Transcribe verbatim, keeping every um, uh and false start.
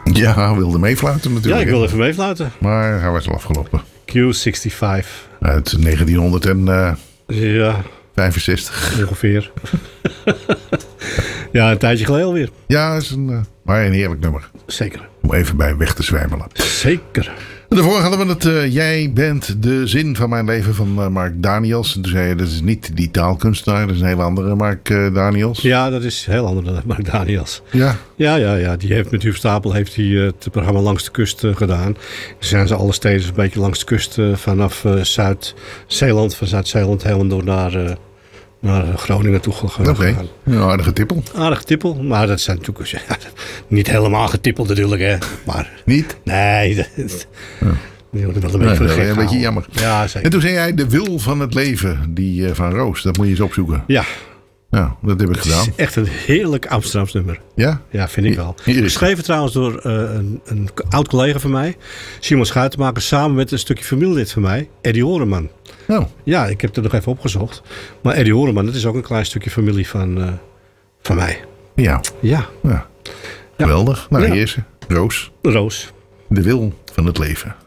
Ja, wilde meefluiten natuurlijk. Ja, ik wil even meefluiten. Maar hij was al afgelopen. Q vijfenzestig. Uit negentienhonderdvijfenzestig. Ja, ongeveer. Ja, een tijdje geleden alweer. Ja, is een, uh, maar een heerlijk nummer. Zeker. Om even bij weg te zwijmelen. Zeker. En daarvoor hadden we het uh, Jij bent de zin van mijn leven van uh, Mark Daniels. En toen zei je, dat is niet die taalkunstenaar. Dat is een hele andere Mark uh, Daniels. Ja, dat is heel anders dan Mark Daniels. Ja. Ja, ja, ja. Die heeft met Huub Stapel heeft hij, uh, het programma Langs de Kust uh, gedaan. Dan zijn ze alle steden een beetje langs de kust uh, vanaf uh, Zuid-Zeeland. Van Zuid-Zeeland helemaal door naar... Uh, naar Groningen toe gegaan. Oké, okay. Ja, aardige tippel. Aardige tippel, maar dat zijn natuurlijk ja, niet helemaal getippeld natuurlijk, hè. Maar, niet? Nee, dat, ja. Die wordt wel een beetje, ja, een beetje jammer. Ja, zeker. En toen zei jij de wil van het leven, die uh, van Roos. Dat moet je eens opzoeken. Ja. Ja, dat heb ik het gedaan. Het is echt een heerlijk Amsterdams nummer. Ja? Ja, vind ik wel. Geschreven trouwens door uh, een, een oud collega van mij. Simon Schuitenmaker samen met een stukje familielid van mij. Eddie Horeman. Oh. Ja, ik heb het nog even opgezocht. Maar Eddie Horeman, dat is ook een klein stukje familie van, uh, van mij. Ja. Ja. Ja. Geweldig. Nou, ja. Eerst Roos. Roos. De wil van het leven.